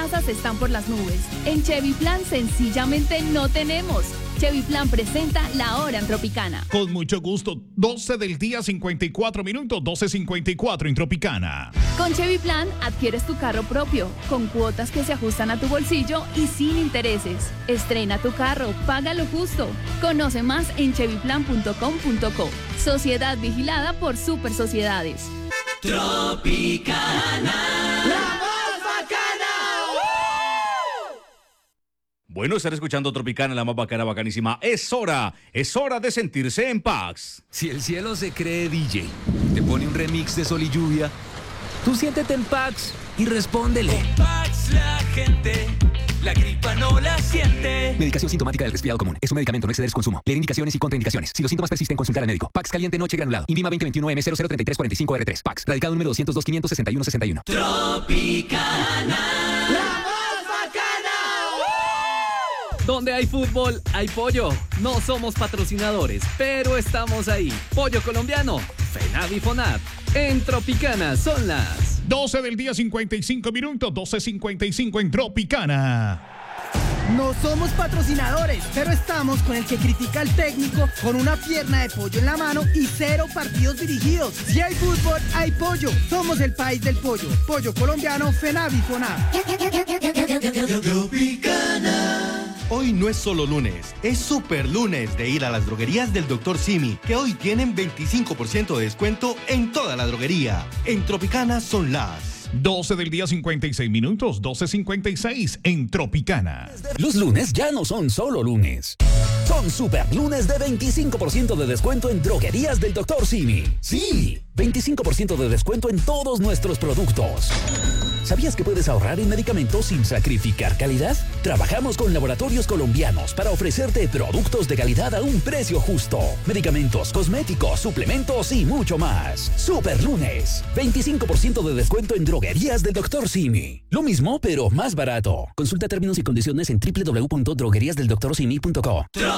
tasas están por las nubes. En Chevy Plan sencillamente no tenemos. Chevy Plan presenta La Hora en Tropicana. Con mucho gusto, 12 del día, 54 minutos, 12:54 en Tropicana. Con Chevy Plan adquieres tu carro propio, con cuotas que se ajustan a tu bolsillo y sin intereses. Estrena tu carro, págalo justo. Conoce más en chevyplan.com.co. Sociedad vigilada por Super Sociedades. Tropicana. Bueno, estar escuchando Tropicana, la más bacana, bacanísima. Es hora de sentirse en paz. Si el cielo se cree DJ, te pone un remix de Sol y Lluvia, tú siéntete en Pax y respóndele. Con Pax la gente, la gripa no la siente. Medicación sintomática del resfriado común. Es un medicamento, no exceder su consumo. Leer indicaciones y contraindicaciones. Si los síntomas persisten, consultar al médico. Pax caliente noche granulado. Invima 2021M003345R3. Pax. Radicado número 202-561-61. Tropicana. Donde hay fútbol, hay pollo. No somos patrocinadores, pero estamos ahí. Pollo colombiano, FENAV y FONAV. En Tropicana son las 12 del día, 55 minutos, 12:55 en Tropicana. No somos patrocinadores, pero estamos con el que critica al técnico con una pierna de pollo en la mano y 0 partidos dirigidos. Si hay fútbol, hay pollo. Somos el país del pollo. Pollo colombiano, FENAV y FONAV. Hoy no es solo lunes, es super lunes de ir a las droguerías del Dr. Simi, que hoy tienen 25% de descuento en toda la droguería. En Tropicana son las 12 del día, 56 minutos, 12:56 en Tropicana. Los lunes ya no son solo lunes. Son super lunes de 25% de descuento en droguerías del Dr. Simi. Sí, 25% de descuento en todos nuestros productos. ¿Sabías que puedes ahorrar en medicamentos sin sacrificar calidad? Trabajamos con laboratorios colombianos para ofrecerte productos de calidad a un precio justo. Medicamentos, cosméticos, suplementos y mucho más. Super lunes, 25% de descuento en droguerías del Dr. Simi. Lo mismo, pero más barato. Consulta términos y condiciones en www.drogueriasdeldoctorsimi.co.